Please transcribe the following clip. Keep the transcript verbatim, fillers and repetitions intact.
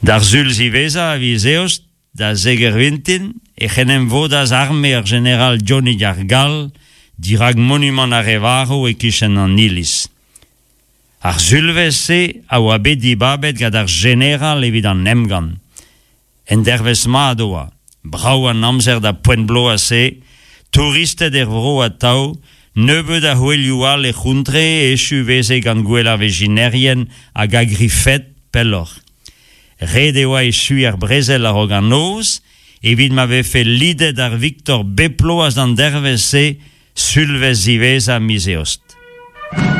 Dar zul ziveza aviseost da zegervintin e genem vodas armer general Johnny Gargal dirag monument a revaro e kishen an ilis. Ar zulvese a oa bet di babet gad ar general evit an emgan. En dervez ma adoa, brau an amzer da poent blo a se, touristet er vro a tau, nebeud a hoelioal e c'hountre e chuveze gant gwella veginerien hag a grifet pellor. Red e oa e sui ar brezel a rog an noz, evit ma ve fe lidet ar Victor Beplo az an dervez se, sulvez zivez a miseost.